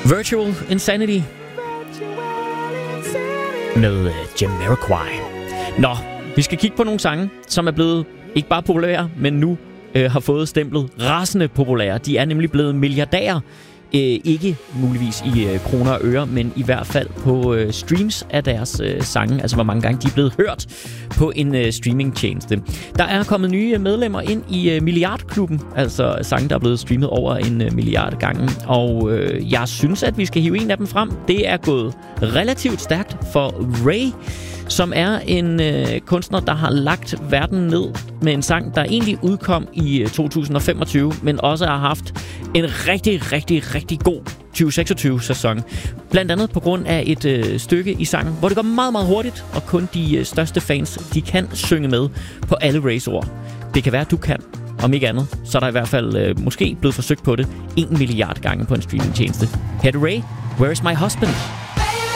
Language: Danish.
Virtual Insanity med Jamiroquai. Nå, vi skal kigge på nogle sange, som er blevet ikke bare populære, men nu har fået stemplet rasende populære. De er nemlig blevet milliardærer. Ikke muligvis i kroner og øre, men i hvert fald på streams af deres sange. Altså hvor mange gange de er blevet hørt på en streamingtjeneste. Der er kommet nye medlemmer ind i milliardklubben. Altså sange, der er blevet streamet over 1 milliard gange. Og jeg synes, at vi skal hive en af dem frem. Det er gået relativt stærkt for Ray, som er en kunstner, der har lagt verden ned med en sang, der egentlig udkom i 2025, men også har haft en rigtig god 2026-sæson. Blandt andet på grund af et stykke i sangen, hvor det går meget, meget hurtigt, og kun de største fans, de kan synge med på alle Rays ord. Det kan være, at du kan. Om ikke andet, så er der i hvert fald måske blevet forsøgt på det 1 milliard gange på en streamingtjeneste. Her er Ray, Where's My Husband?